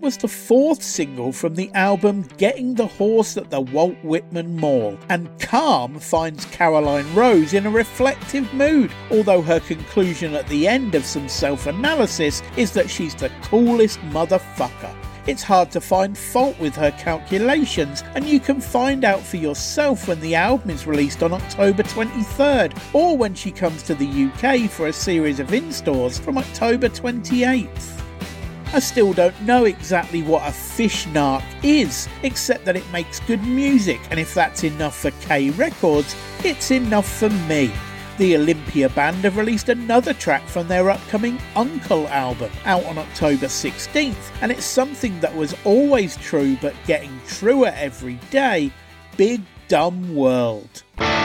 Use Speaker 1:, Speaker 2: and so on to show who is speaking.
Speaker 1: that was the fourth single from the album Getting the Horse at the Walt Whitman Mall, and Calm finds Caroline Rose in a reflective mood, although her conclusion at the end of some self-analysis is that she's the coolest motherfucker. It's hard to find fault with her calculations, and you can find out for yourself when the album is released on October 23rd, or when she comes to the UK for a series of in-stores from October 28th. I still don't know exactly what a Fishnark is, except that it makes good music, and if that's enough for K Records, it's enough for me. The Olympia Band have released another track from their upcoming Uncle album, out on October 16th, and it's something that was always true but getting truer every day: Big Dumb World.